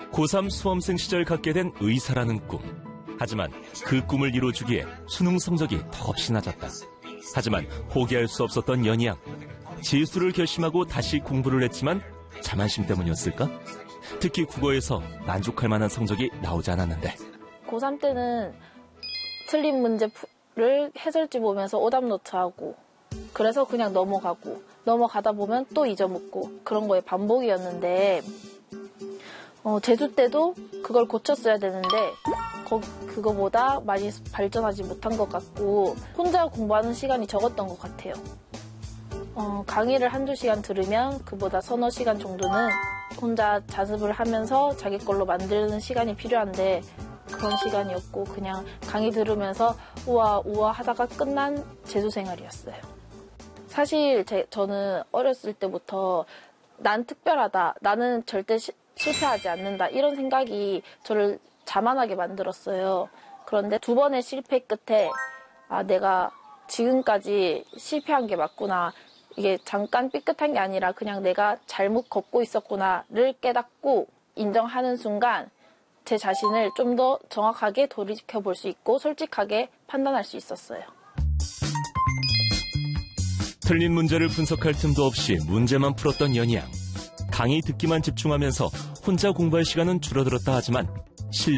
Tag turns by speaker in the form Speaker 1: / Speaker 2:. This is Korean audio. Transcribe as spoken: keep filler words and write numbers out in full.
Speaker 1: 고삼 수험생 시절 갖게 된 의사라는 꿈. 하지만 그 꿈을 이뤄주기에 수능 성적이 턱없이 낮았다. 하지만 포기할 수 없었던 연희양. 재수를 결심하고 다시 공부를 했지만 자만심 때문이었을까? 특히 국어에서 만족할 만한 성적이 나오지 않았는데.
Speaker 2: 고삼 때는 틀린 문제를 해설지 보면서 오답 노트하고 그래서 그냥 넘어가고 넘어가다 보면 또 잊어먹고 그런 거에 반복이었는데 어, 재수 때도 그걸 고쳤어야 되는데 거, 그거보다 많이 발전하지 못한 것 같고 혼자 공부하는 시간이 적었던 것 같아요. 어, 강의를 한두 시간 들으면 그보다 서너 시간 정도는 혼자 자습을 하면서 자기 걸로 만드는 시간이 필요한데 그런 시간이었고 그냥 강의 들으면서 우와 우와 하다가 끝난 재수 생활이었어요. 사실 제, 저는 어렸을 때부터 난 특별하다, 나는 절대 시, 실패하지 않는다 이런 생각이 저를 자만하게 만들었어요. 그런데 두 번의 실패 끝에 아 내가 지금까지 실패한 게 맞구나. 이게 잠깐 삐끗한 게 아니라 그냥 내가 잘못 걷고 있었구나를 깨닫고 인정하는 순간 제 자신을 좀 더 정확하게 돌이켜볼 수 있고 솔직하게 판단할 수 있었어요.
Speaker 1: 틀린 문제를 분석할 틈도 없이 문제만 풀었던 연희양. 강의 듣기만 집중하면서 혼자 공부할 시간은 줄어들었다 하지만